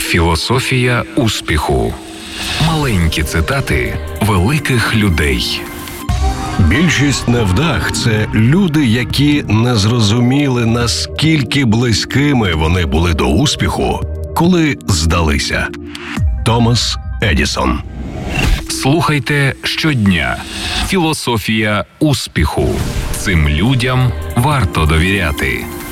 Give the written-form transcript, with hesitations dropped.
Філософія успіху. Маленькі цитати великих людей. Більшість невдах – це люди, які не зрозуміли, наскільки близькими вони були до успіху, коли здалися. Томас Едісон. Слухайте щодня. Філософія успіху. Цим людям варто довіряти.